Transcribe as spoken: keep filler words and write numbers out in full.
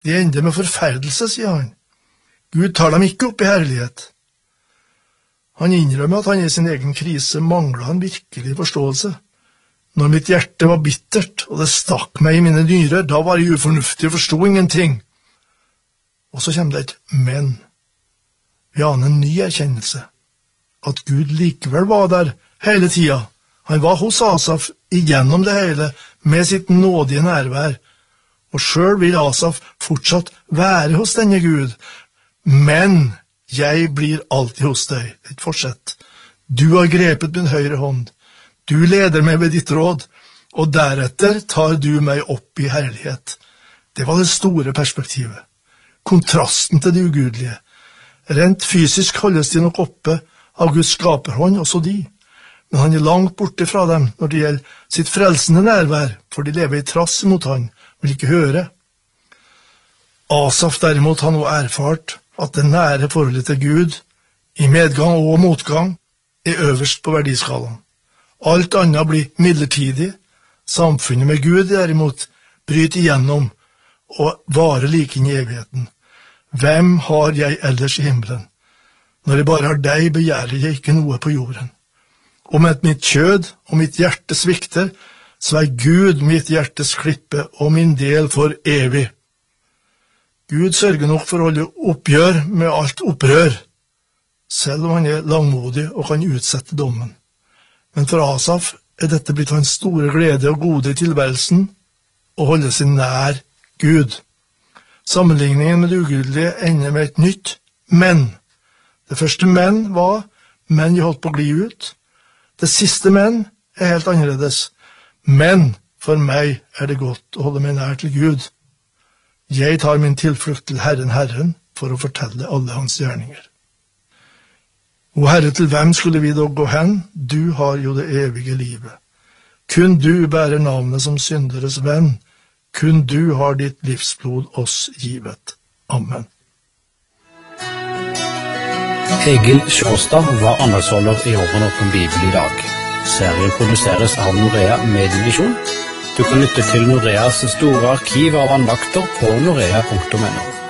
De ender med forferdelse, sier han. Gud tar dem ikke opp i herlighet. Han innrømmer at han i sin egen krise manglet en virkelig forståelse. Når mitt hjerte var bittert, og det stakk meg i mine nyrer, da var jeg ufornuftig og forstod ingenting. Og så kommer det et men. Vi aner en ny erkjennelse. At Gud likevel var der hele tida. Han var hos Asaf igjennom det hele, med sitt nådige nærvær. Og selv vil Asaf fortsatt være hos denne Gud. Men jeg blir alltid hos deg. Et forsett. Du har grepet min høyre hånd. Du leder meg ved ditt råd, og deretter tar du meg opp i herlighet. Det var det store perspektivet. Kontrasten til det ugudelige. Rent fysisk holdes de nok oppe av Guds skaperhånd, også de. Men han er langt borte fra dem når det gjelder sitt frelsende nærvær, for de lever i trass mot han, vil ikke høre. Asaf derimot har nå erfart at det nære forholdet til Gud, i medgang og motgang, er øverst på verdiskalaen. Alt annet blir midlertidig. Samfunnet med Gud derimot bryter igjennom og varer like inn i evigheten. Hvem har jeg ellers i himmelen? Når jeg bare har deg, begjærer jeg ikke noe på jorden. Om et mitt kjød og mitt hjerte svikter, så er Gud mitt hjertes klippe og min del for evig. Gud sørger nok for å holde oppgjør med alt opprør, selv om han er langmodig og kan utsette dommen. Men for Asaf er dette blitt hans store glede og gode i tilværelsen, å holde seg nær Gud. Sammenligningen med det ugudelige ender med et nytt men. Det første men var, men jeg holdt på å gli ut. Det siste men er helt annerledes. Men for meg er det godt å holde meg nær til Gud. Jeg tar min tilflukt til Herren Herren for å fortelle alle hans gjerninger. O Herre, til hvem skulle vi da gå hen? Du har jo det evige livet. Kun du bærer navnet som synderes venn. Kun du har ditt livsblod oss givet. Amen. Egil Sjåstad var andagsholder i Åpen åpen Bibel i dag. Serien produseres av Norea Medievisjon. Du kan lytte til Noreas store arkiv av andakter på norea punktum no.